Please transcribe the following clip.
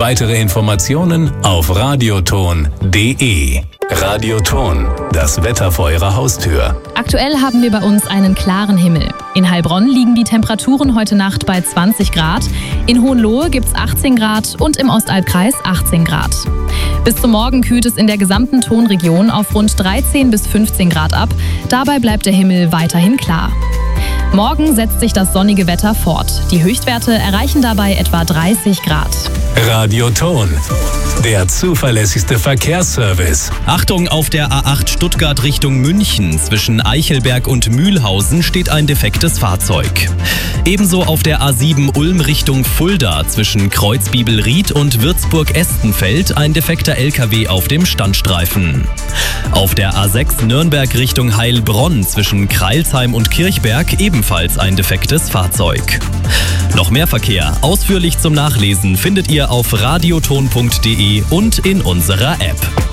Weitere Informationen auf radioton.de. Radioton, das Wetter vor Ihrer Haustür. Aktuell haben wir bei uns einen klaren Himmel. In Heilbronn liegen die Temperaturen heute Nacht bei 20 Grad. In Hohenlohe gibt es 18 Grad und im Ostalbkreis 18 Grad. Bis zum Morgen kühlt es in der gesamten Tonregion auf rund 13 bis 15 Grad ab. Dabei bleibt der Himmel weiterhin klar. Morgen setzt sich das sonnige Wetter fort. Die Höchstwerte erreichen dabei etwa 30 Grad. Radioton, der zuverlässigste Verkehrsservice. Achtung, auf der A8 Stuttgart Richtung München zwischen Eichelberg und Mühlhausen steht ein defektes Fahrzeug. Ebenso auf der A7 Ulm Richtung Fulda zwischen Kreuzbibelried und Würzburg-Estenfeld ein defekter LKW auf dem Standstreifen. Auf der A6 Nürnberg Richtung Heilbronn zwischen Kreilsheim und Kirchberg ebenfalls ein defektes Fahrzeug. Noch mehr Verkehr ausführlich zum Nachlesen findet ihr auf radioton.de und in unserer App.